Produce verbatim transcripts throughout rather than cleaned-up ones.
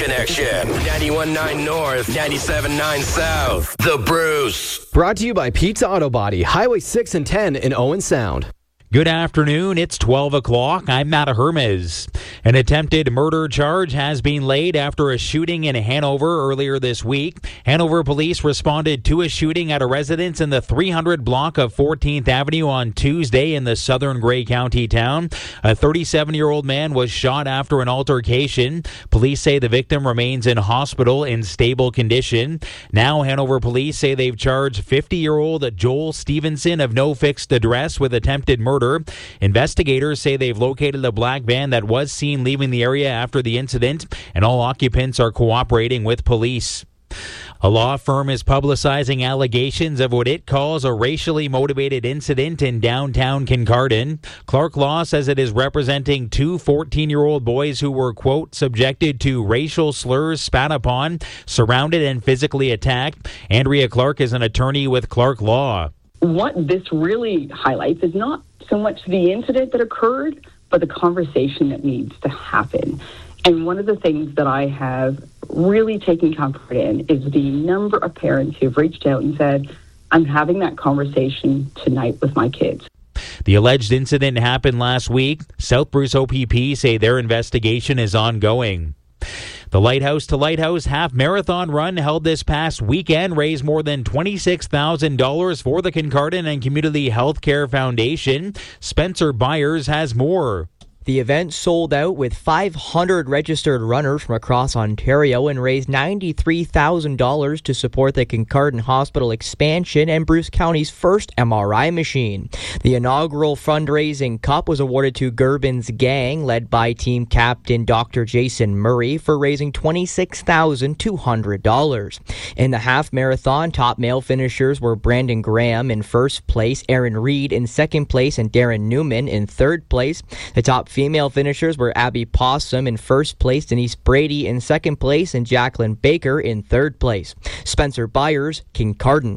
Connection. ninety-one point nine North, ninety-seven point nine South. The Bruce. Brought to you by Pizza Auto Body, Highway six and ten in Owen Sound. Good afternoon. It's twelve o'clock. I'm Matt Hermes. An attempted murder charge has been laid after a shooting in Hanover earlier this week. Hanover police responded to a shooting at a residence in the three hundred block of fourteenth Avenue on Tuesday in the southern Grey County town. A thirty-seven-year-old man was shot after an altercation. Police say the victim remains in hospital in stable condition. Now Hanover police say they've charged fifty-year-old Joel Stevenson of no fixed address with attempted murder. Investigators say they've located a black van that was seen leaving the area after the incident, and all occupants are cooperating with police. A law firm is publicizing allegations of what it calls a racially motivated incident in downtown Kincardine. Clark Law says it is representing two fourteen-year-old boys who were, quote, subjected to racial slurs, spat upon, surrounded, and physically attacked. Andrea Clark is an attorney with Clark Law. What this really highlights is not so much the incident that occurred, but the conversation that needs to happen. And one of the things that I have really taken comfort in is the number of parents who've reached out and said, I'm having that conversation tonight with my kids. The alleged incident happened last week. South Bruce O P P say their investigation is ongoing. The Lighthouse to Lighthouse Half Marathon Run held this past weekend raised more than twenty-six thousand dollars for the Kincardine and Community Healthcare Foundation. Spencer Byers has more. The event sold out with five hundred registered runners from across Ontario and raised ninety-three thousand dollars to support the Kincardine Hospital expansion and Bruce County's first M R I machine. The inaugural fundraising cup was awarded to Gerbin's Gang, led by team captain Doctor Jason Murray, for raising twenty-six thousand two hundred dollars. In the half marathon, top male finishers were Brandon Graham in first place, Aaron Reed in second place, and Darren Newman in third place. The top female finishers were Abby Possum in first place, Denise Brady in second place, and Jacqueline Baker in third place. Spencer Byers, Kincardine.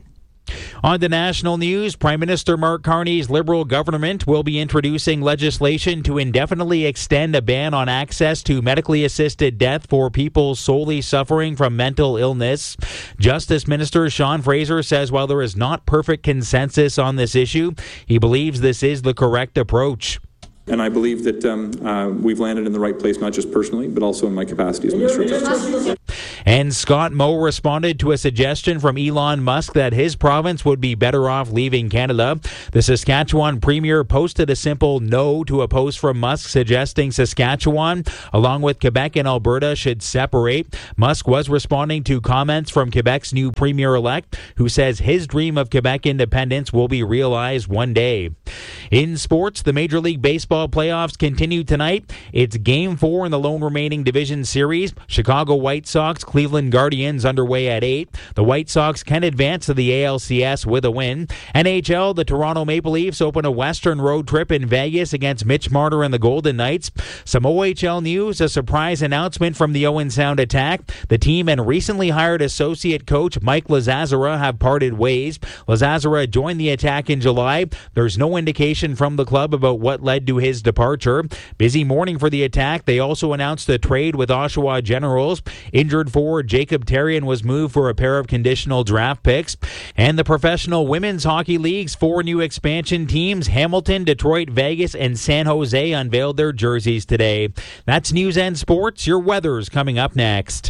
On to national news, Prime Minister Mark Carney's Liberal government will be introducing legislation to indefinitely extend a ban on access to medically assisted death for people solely suffering from mental illness. Justice Minister Sean Fraser says while there is not perfect consensus on this issue, he believes this is the correct approach. And I believe that um, uh, we've landed in the right place, not just personally, but also in my capacity as Minister of Justice. And Scott Moe responded to a suggestion from Elon Musk that his province would be better off leaving Canada. The Saskatchewan Premier posted a simple no to a post from Musk suggesting Saskatchewan, along with Quebec and Alberta, should separate. Musk was responding to comments from Quebec's new Premier-elect, who says his dream of Quebec independence will be realized one day. In sports, the Major League Baseball playoffs continue tonight. It's Game four in the lone remaining division series. Chicago White Sox, Cleveland Guardians underway at eight. The White Sox can advance to the A L C S with a win. N H L, the Toronto Maple Leafs open a Western road trip in Vegas against Mitch Marner and the Golden Knights. Some O H L news, a surprise announcement from the Owen Sound Attack. The team and recently hired associate coach Mike Lazazzara have parted ways. Lazazzara joined the Attack in July. There's no indication from the club about what led to his departure. Busy morning for the Attack. They also announced a trade with Oshawa Generals. Injured forward Jacob Terrian was moved for a pair of conditional draft picks. And the Professional Women's Hockey League's four new expansion teams, Hamilton, Detroit, Vegas, and San Jose, unveiled their jerseys today. That's News and Sports. Your weather's coming up next.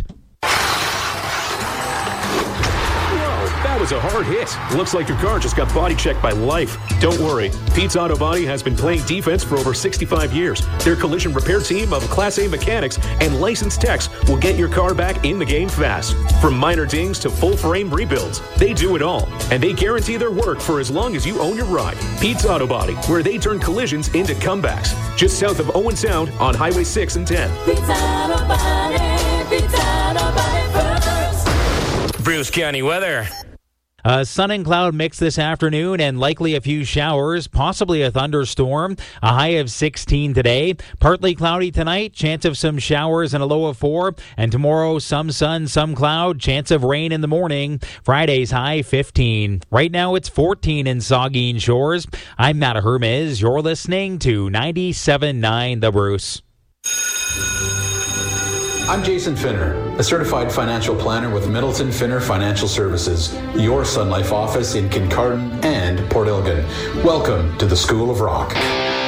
That was a hard hit. Looks like your car just got body checked by life. Don't worry. Pete's Auto Body has been playing defense for over sixty-five years. Their collision repair team of Class A mechanics and licensed techs will get your car back in the game fast. From minor dings to full frame rebuilds, they do it all. And they guarantee their work for as long as you own your ride. Pete's Auto Body, where they turn collisions into comebacks. Just south of Owen Sound on Highway six and ten. Pete's Auto Body, Pete's Auto Body first. Bruce County weather. Uh, sun and cloud mix this afternoon and likely a few showers, possibly a thunderstorm. A high of sixteen today. Partly cloudy tonight, chance of some showers and a low of four. And tomorrow, some sun, some cloud, chance of rain in the morning. Friday's high fifteen. Right now it's fourteen in Saugeen Shores. I'm Matt Hermes. You're listening to ninety-seven point nine The Bruce. I'm Jason Finner, a certified financial planner with Middleton Finner Financial Services, your Sun Life office in Kincardine and Port Elgin. Welcome to the School of Rock.